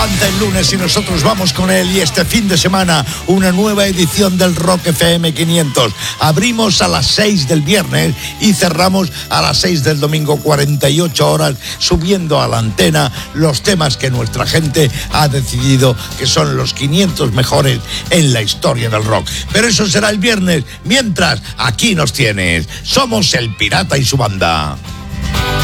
levanta el lunes y nosotros vamos con él. Y este fin de semana, una nueva edición del Rock FM 500. Abrimos a las 6 del viernes y cerramos a las 6 del domingo, 48 horas, subiendo a la antena los temas que nuestra gente ha decidido que son los 500 mejores en la historia del rock. Pero eso será el viernes. Mientras, aquí nos tienes. Somos El Pirata y su banda.